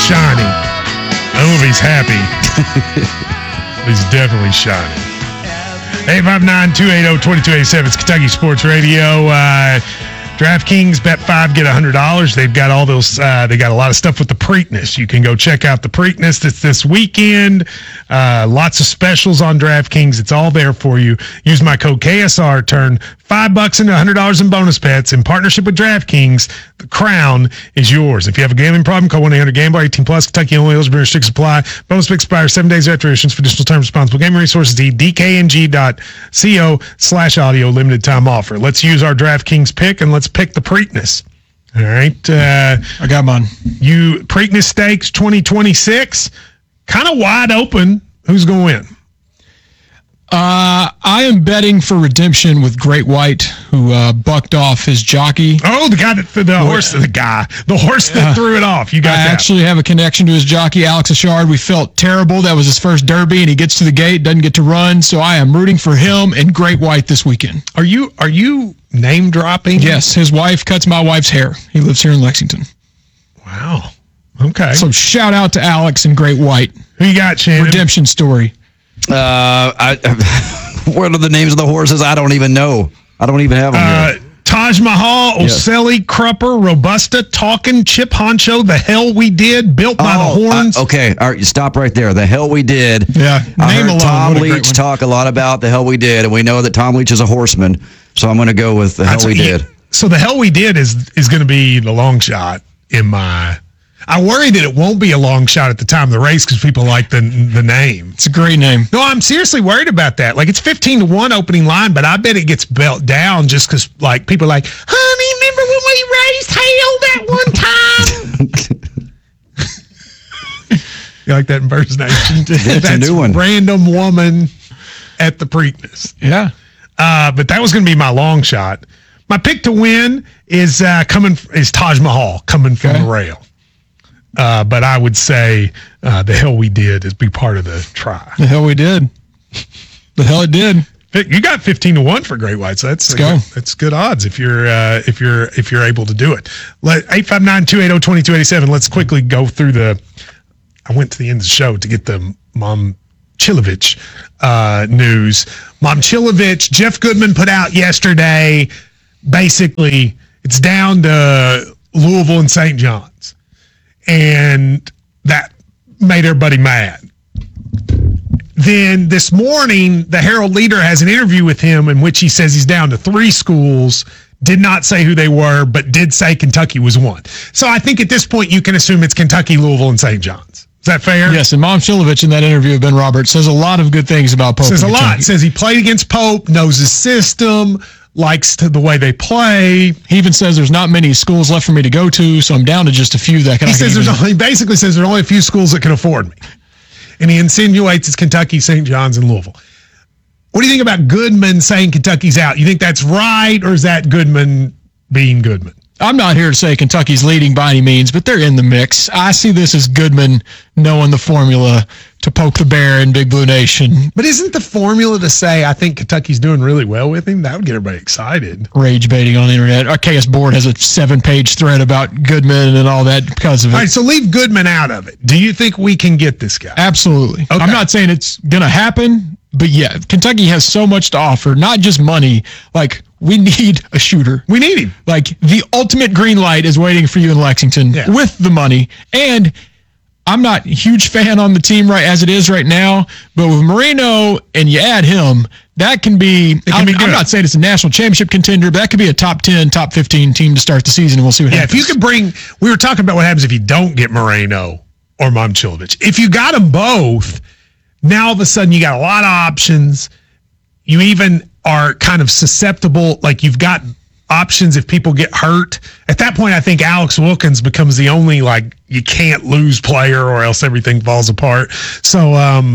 shining. I don't know if he's happy. He's definitely shining. 859-280-2287. It's Kentucky Sports Radio. DraftKings, bet $5, get $100. They've got all those. They got a lot of stuff with the Preakness. You can go check out the Preakness. It's this weekend. Lots of specials on DraftKings. It's all there for you. Use my code KSR. Turn $5 into $100 in bonus bets in partnership with DraftKings. The crown is yours. If you have a gambling problem, call 1-800-GAMBLER. 18 plus. Kentucky only. Eligibility restrictions apply. Bonus bet expires 7 days after issuance. For additional terms, responsible gaming resources. DKNG.co/audio. Limited time offer. Let's use our DraftKings pick and let's pick the Preakness. All right. I got mine. Preakness Stakes 2026. Kind of wide open. Who's going to win? I am betting for redemption with Great White, who bucked off his jockey. Oh, the horse that threw it off. You got that. I actually have a connection to his jockey, Alex Achard. We felt terrible. That was his first Derby, and he gets to the gate, doesn't get to run. So I am rooting for him and Great White this weekend. Are you name dropping? Yes, his wife cuts my wife's hair. He lives here in Lexington. Wow. Okay. So shout out to Alex and Great White. Who you got, Shannon? Redemption story. What are the names of the horses? I don't even know. I don't even have them here. Taj Mahal, Ocelli, Crupper, Robusta, Talkin', Chip Honcho, The Hell We Did, Built by the Horns. Okay, all right, stop right there. The Hell We Did. Yeah, I name heard alone. Tom Leach talk a lot about The Hell We Did, and we know that Tom Leach is a horseman, so I'm going to go with The Hell We Did. So The Hell We Did is going to be the long shot in my... I worry that it won't be a long shot at the time of the race because people like the name. It's a great name. No, I'm seriously worried about that. Like, it's 15-1 opening line, but I bet it gets built down just because, like, people are like, honey, remember when we raised hell that one time? You like that impersonation? That's a new one. Random woman at the Preakness. Yeah. But that was going to be my long shot. My pick to win is Taj Mahal coming from the rail. But I would say The Hell We Did is be part of the try. The hell we did. The hell it did. You got 15-1 for Great White, so that's good odds if you're able to do it. 859-280-2287. Let's quickly go through I went to the end of the show to get the Momcilovic news. Momcilovic, Jeff Goodman put out yesterday. Basically, it's down to Louisville and St. John's. And that made everybody mad. Then this morning, the Herald Leader has an interview with him in which he says he's down to 3 schools, did not say who they were, but did say Kentucky was one. So I think at this point you can assume it's Kentucky, Louisville, and St. John's. Is that fair? Yes, and Momcilovic in that interview with Ben Roberts says a lot of good things about Pope. Says a lot. Says he played against Pope, knows his system, likes the way they play. He even says there's not many schools left for me to go to, so I'm down to just a few that can. He basically says there's only a few schools that can afford me. And he insinuates it's Kentucky, St. John's, and Louisville. What do you think about Goodman saying Kentucky's out? You think that's right, or is that Goodman being Goodman? I'm not here to say Kentucky's leading by any means, but they're in the mix. I see this as Goodman knowing the formula to poke the bear in Big Blue Nation. But isn't the formula to say, I think Kentucky's doing really well with him? That would get everybody excited. Rage baiting on the internet. Our KS Board has a 7-page thread about Goodman and all that because of it. All right, so leave Goodman out of it. Do you think we can get this guy? Absolutely. Okay. I'm not saying it's going to happen, but yeah, Kentucky has so much to offer, not just money. Like, we need a shooter. We need him. Like, the ultimate green light is waiting for you in Lexington with the money. And I'm not a huge fan on the team right as it is right now, but with Marino and you add him, that can be, I'm not saying it's a national championship contender, but that could be a top 10, top 15 team to start the season, and we'll see what happens. If you could we were talking about what happens if you don't get Moreno or Momcilovic. If you got them both, now all of a sudden you got a lot of options. You even are kind of susceptible, like you've got options if people get hurt. At that point, I think Alex Wilkins becomes the only, like, you can't lose player or else everything falls apart. So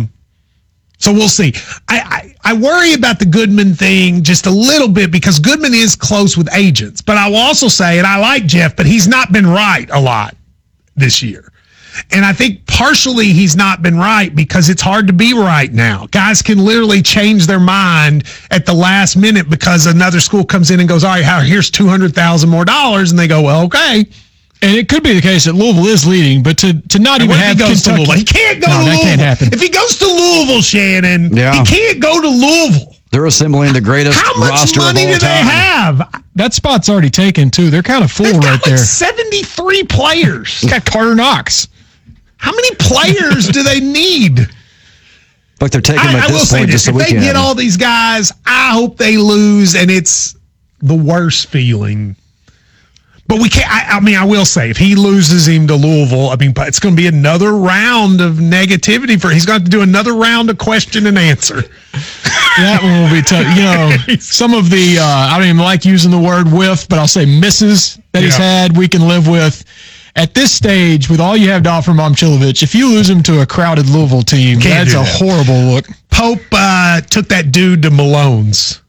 we'll see. I worry about the Goodman thing just a little bit because Goodman is close with agents. But I will also say, and I like Jeff, but he's not been right a lot this year. And I think partially he's not been right because it's hard to be right now. Guys can literally change their mind at the last minute because another school comes in and goes, all right, here's $200,000 more. And they go, well, okay. And it could be the case that Louisville is leading, but to not even have Kentucky. He can't go to Louisville. That can't happen. If he goes to Louisville, Shannon, he can't go to Louisville. They're assembling the greatest roster of all time. How much money do they have? That spot's already taken, too. They're kind of full right there. 73 players. Got Carter Knox. How many players do they need? But they're taking them at this point just so we can. If they get all these guys, I hope they lose, and it's the worst feeling. But we can't. I will say, if he loses him to Louisville, it's going to be another round of negativity for. He's going to have to do another round of question and answer. That one will be tough. Some of the I don't even like using the word whiff, but I'll say misses that he's had. We can live with. At this stage, with all you have to offer Momcilovic, if you lose him to a crowded Louisville team, that's a horrible look. Pope took that dude to Malone's.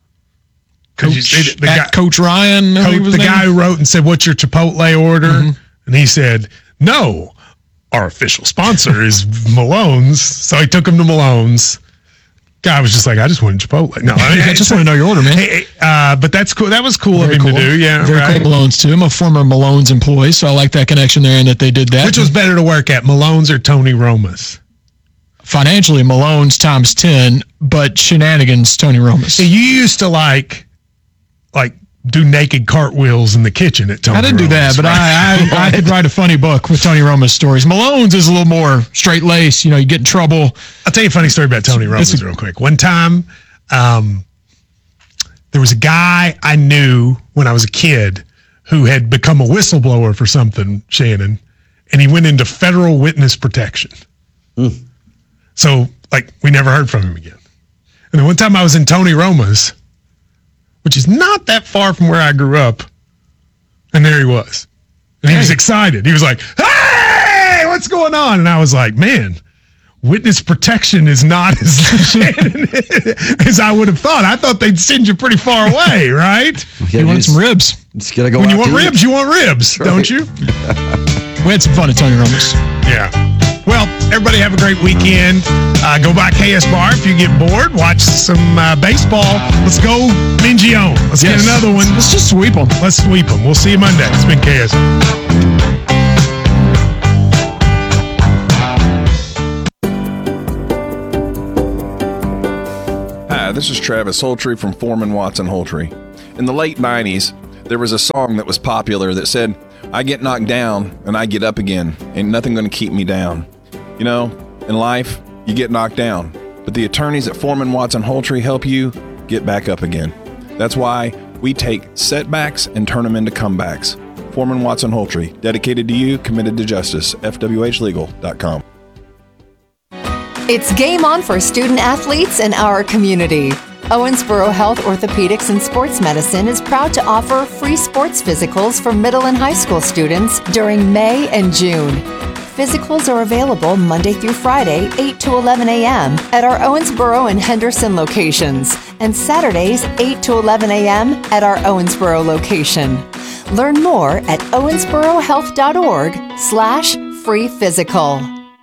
Coach Ryan, the guy who wrote and said, "What's your Chipotle order?" Mm-hmm. And he said, "No, our official sponsor is Malone's." So he took him to Malone's. Guy was just like, "I just wanted Chipotle." No, I just want to know your order, man. But that's cool. That was cool of him to do. Yeah, very cool. Malone's too. I'm a former Malone's employee, so I like that connection there and that they did that. Which was better to work at, Malone's or Tony Roma's? Financially, Malone's times 10, but shenanigans, Tony Roma's. You used to like do naked cartwheels in the kitchen at Tony Roma's. I didn't do that, but I could write a funny book with Tony Roma's stories. Malone's is a little more straight lace. You get in trouble. I'll tell you a funny story about Tony Roma's real quick. One time, there was a guy I knew when I was a kid who had become a whistleblower for something, Shannon, and he went into federal witness protection. Mm. So, we never heard from him again. And then one time I was in Tony Roma's, which is not that far from where I grew up, and there he was. And he was excited. He was like, "Hey, what's going on?" And I was like, man, witness protection is not as I would have thought. I thought they'd send you pretty far away, right? You wanted some ribs. Just gotta go when you want ribs, you want ribs, right. Don't you? We had some fun at Tony Roma's. Yeah. Well, everybody have a great weekend. Go by KS Bar if you get bored. Watch some baseball. Let's go Mingione. Let's get another one. Let's just sweep them. Let's sweep them. We'll see you Monday. It's been KS. Hi, this is Travis Holtree from Foreman Watson Holtree. In the late 90s, there was a song that was popular that said, "I get knocked down and I get up again. Ain't nothing going to keep me down." In life, you get knocked down, but the attorneys at Foreman Watson Holtree help you get back up again. That's why we take setbacks and turn them into comebacks. Foreman Watson Holtree, dedicated to you, committed to justice. FWHlegal.com. It's game on for student athletes in our community. Owensboro Health Orthopedics and Sports Medicine is proud to offer free sports physicals for middle and high school students during May and June. Physicals are available Monday through Friday, 8 to 11 a.m. at our Owensboro and Henderson locations, and Saturdays, 8 to 11 a.m. at our Owensboro location. Learn more at owensborohealth.org/free physical.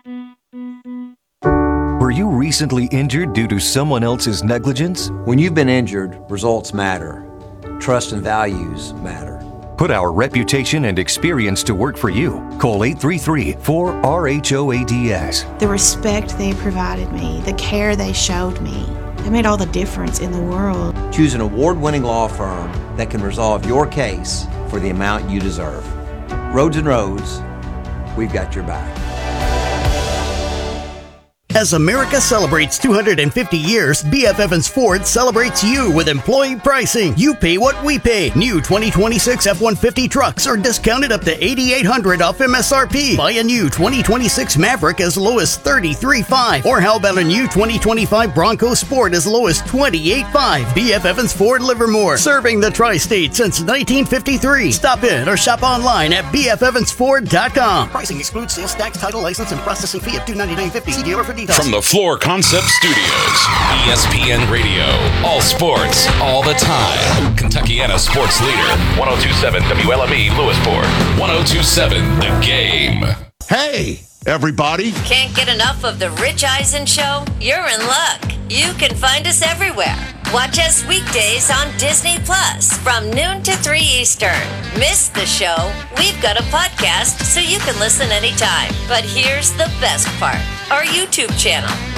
Were you recently injured due to someone else's negligence? When you've been injured, results matter. Trust and values matter. Put our reputation and experience to work for you. Call 833-4RHOADS. The respect they provided me, the care they showed me, they made all the difference in the world. Choose an award-winning law firm that can resolve your case for the amount you deserve. Rhodes & Rhodes, we've got your back. As America celebrates 250 years, B.F. Evans Ford celebrates you with employee pricing. You pay what we pay. New 2026 F-150 trucks are discounted up to $8,800 off MSRP. Buy a new 2026 Maverick as low as $33,500. Or how about a new 2025 Bronco Sport as low as $28,500. B.F. Evans Ford Livermore, serving the tri-state since 1953. Stop in or shop online at bfevansford.com. Pricing excludes sales tax, title, license, and processing fee of $299.50. See dealer for details. From the Floor Concept Studios, ESPN Radio, all sports, all the time. Kentuckiana sports leader, 102.7 WLME Lewisport, 102.7 The Game. Hey, everybody. Can't get enough of The Rich Eisen Show? You're in luck. You can find us everywhere. Watch us weekdays on Disney Plus from noon to 3 Eastern. Miss the show? We've got a podcast so you can listen anytime. But here's the best part. Our YouTube channel.